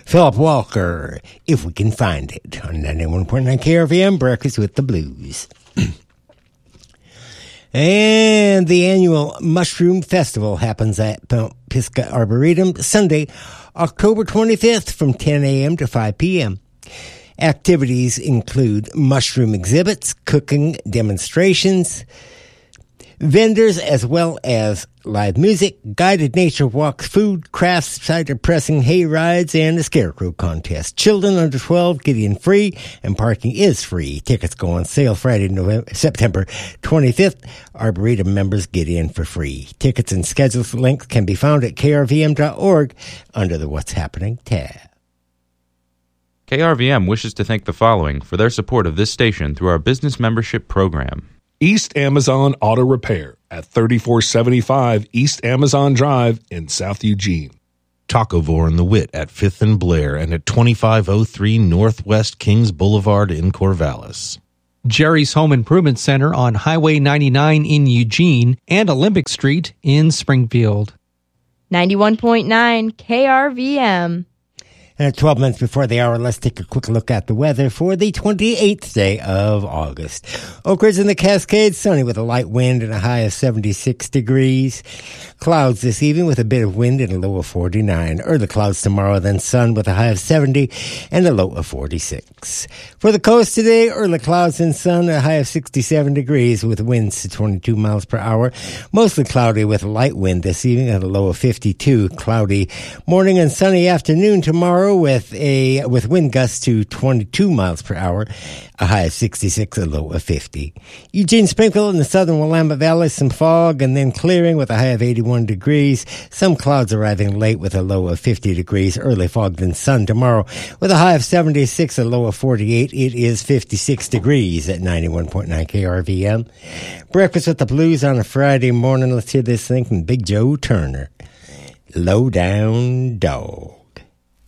Philip Walker, If We Can Find It, on 91.9 KRVM, Breakfast with the Blues. And the annual Mushroom Festival happens at Mount Pisgah Arboretum Sunday, October 25th from 10 a.m. to 5 p.m. Activities include mushroom exhibits, cooking demonstrations, vendors, as well as live music, guided nature walks, food, crafts, cider pressing, hay rides, and a scarecrow contest. Children under 12 get in free, and parking is free. Tickets go on sale Friday, September 25th. Arboretum members get in for free. Tickets and schedules links can be found at krvm.org under the What's Happening tab. KRVM wishes to thank the following for their support of this station through our business membership program. East Amazon Auto Repair at 3475 East Amazon Drive in South Eugene. Tacovore and the Wit at 5th and Blair and at 2503 Northwest Kings Boulevard in Corvallis. Jerry's Home Improvement Center on Highway 99 in Eugene and Olympic Street in Springfield. 91.9 KRVM. And at 12 minutes before the hour, let's take a quick look at the weather for the 28th day of August. Oak Ridge and the Cascades, sunny with a light wind and a high of 76 degrees. Clouds this evening with a bit of wind and a low of 49. Early clouds tomorrow, then sun with a high of 70 and a low of 46. For the coast today, early clouds and sun, a high of 67 degrees with winds to 22 miles per hour. Mostly cloudy with light wind this evening at a low of 52. Cloudy morning and sunny afternoon tomorrow with wind gusts to 22 miles per hour, a high of 66, a low of 50. Eugene, Springfield, in the southern Willamette Valley, some fog and then clearing with a high of 81 degrees. Some clouds arriving late with a low of 50 degrees. Early fog, then sun tomorrow with a high of 76, a low of 48. It is 56 degrees at 91.9 KRVM. Breakfast with the Blues on a Friday morning. Let's hear this thing from Big Joe Turner. Low Down Dog.